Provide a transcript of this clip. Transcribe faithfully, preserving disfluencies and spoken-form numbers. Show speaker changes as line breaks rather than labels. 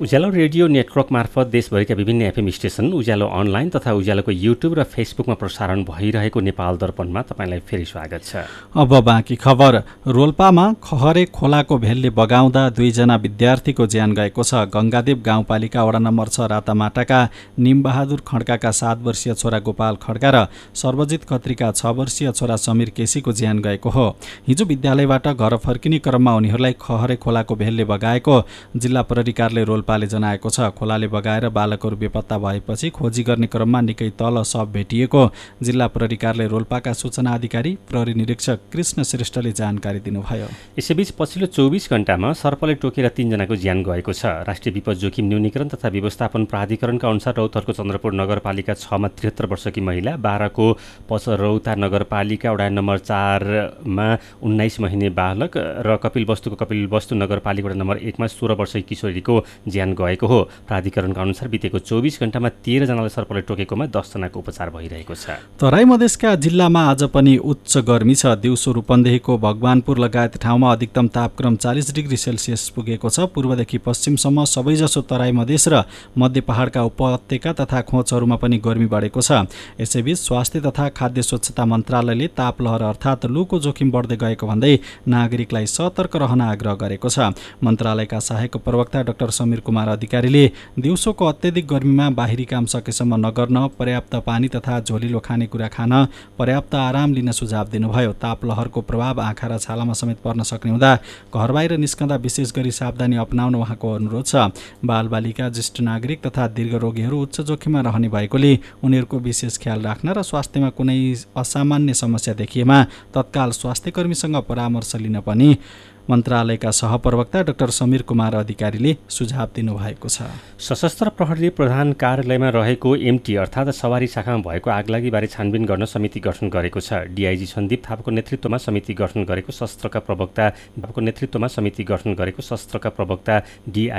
उज्यालो radio network मार्फत देशभरिका विभिन्न एफएम स्टेशन, उज्यालो अनलाइन तथा उज्यालोको युट्युब र फेसबुकमा प्रसारण भइरहेको नेपाल दर्पणमा तपाईँलाई फेरि स्वागत छ।
अब बाँकी खबर। रोल्पामा खहरे खोलाको भेलले बगाउँदा दुईजना विद्यार्थीको ज्यान गएको छ। गङ्गादेव गाउँपालिका वडा नम्बर छ रातामाटाका निमबहादुर खड्काका सात वर्षीय छोरा गोपाल खड्का र सर्वजित खत्रीका छ वर्षीय छोरा समीर केसीको ज्यान गएको हो। हिजो विद्यालयबाट घर फर्किने क्रममा उनीहरूलाई खहरे खोलाको भेलले बगाएको जिल्ला प्रहरी कार्यालय रोल्पाले जनाएको छ। खोलाले बगाएर बालकहरू बेपत्ता भएपछि खोजी गर्ने क्रममा निकै तल शव भेटिएको जिल्ला प्रहरी कार्यालय रोल्पाका सूचना अधिकारी प्रहरी निरीक्षक कृष्ण श्रेष्ठले जानकारी दिनुभयो।
यसैबीच पछिल्लो चौबिस घण्टामा सर्पले टोकेर तीनजनाको ज्यान गएको छ। राष्ट्रिय विपद जोखिम न्यूनीकरण तथा व्यवस्थापन प्राधिकरणका अनुसार रौतहटको चन्द्रपुर नगरपालिका छमा त्रिहत्तर वर्षकी महिला, बाह्रको पचरौता नगरपालिका वडा नम्बर चारमा उन्नाइस महिने बालक र कपिलवस्तुको कपिलवस्तु नगरपालिका वडा नम्बर एकमा सोह्र वर्षकी किशोरीको ज्यान गएको हो। प्राधिकरणका अनुसार बितेको चौबिस घण्टामा तेह्रजनालाई सर्पले टोकेकोमा दसजनाको उपचार भइरहेको छ।
तराई मधेसका जिल्लामा आज पनि उच्च गर्मी छ। दिउँसो रूपन्देहीको भगवानपुर लगायत ठाउँमा अधिकतम तापक्रम चालिस डिग्री सेल्सियस पुगेको छ। पूर्वदेखि पश्चिमसम्म सबैजसो तराई मधेस र मध्य पहाडका उपत्यका तथा खोजहरूमा पनि गर्मी बढेको छ। यसैबीच स्वास्थ्य तथा खाद्य स्वच्छता मन्त्रालयले तापलहर अर्थात् लूको जोखिम बढ्दै गएको भन्दै नागरिकलाई सतर्क रहन आग्रह गरेको छ। मन्त्रालयका सहायक प्रवक्ता डाक्टर समीर कुमार अधिकारीले दिउँसोको अत्यधिक गर्मीमा बाहिरी काम सकेसम्म नगर्न, पर्याप्त पानी तथा झोलिलो खानेकुरा खान, पर्याप्त आराम लिन सुझाव दिनुभयो। तापलहरको प्रभाव आँखा र छालामा समेत पर्न सक्ने हुँदा घर बाहिर निस्कँदा विशेष गरी सावधानी अपनाउन उहाँको अनुरोध छ। बालबालिका, ज्येष्ठ नागरिक तथा दीर्घरोगीहरू उच्च जोखिममा रहने भएकोले उनीहरूको विशेष ख्याल राख्न र स्वास्थ्यमा कुनै असामान्य समस्या देखिएमा तत्काल स्वास्थ्यकर्मीसँग परामर्श लिन पनि मन्त्रालयका सहप्रवक्ता डाक्टर समीर कुमार अधिकारीले सुझाव दिनुभएको छ।
सशस्त्र प्रहरी प्रधान कार्यालयमा रहेको एमटी अर्थात् सवारी शाखामा भएको आगलागीबारे छानबिन गर्न समिति गठन गरेको छ। डिआइजी सन्दीप थापाको नेतृत्वमा समिति गठन गरेको शस्त्रका प्रवक्ता थापाको नेतृत्वमा समिति गठन गरेको शस्त्रका प्रवक्ता डी